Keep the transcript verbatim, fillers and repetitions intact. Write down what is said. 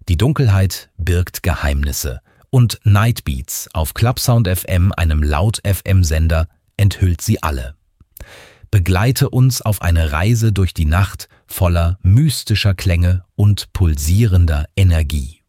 Die Dunkelheit birgt Geheimnisse und Nightbeats auf Clubsound F M, einem Laut-F M-Sender, enthüllt sie alle. Begleite uns auf eine Reise durch die Nacht voller mystischer Klänge und pulsierender Energie.